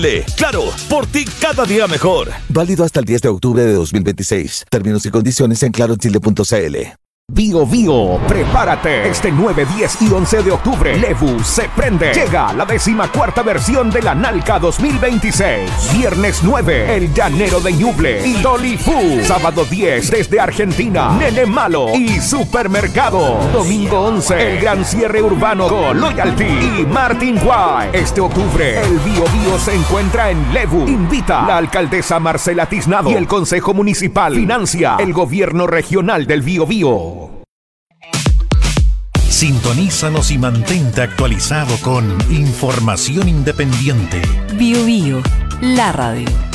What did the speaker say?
Claro, por ti cada día mejor. Válido hasta el 10 de octubre de 2026. Términos y condiciones en clarochile.cl. Bio Bio, prepárate. Este 9, 10 y 11 de octubre, Levu se prende. Llega la 14ª versión de la Nalca 2026. Viernes 9, El Llanero de Ñuble y Dolly Fu. Sábado 10, desde Argentina, Nene Malo y Supermercado. Domingo 11, el gran cierre urbano con Loyalty y Martin White. Este octubre, el Bio Bio se encuentra en Levu. Invita la alcaldesa Marcela Tiznado y el Consejo Municipal. Financia el Gobierno Regional del Bio Bio. Sintonízanos y mantente actualizado con información independiente. Bio Bio, la radio.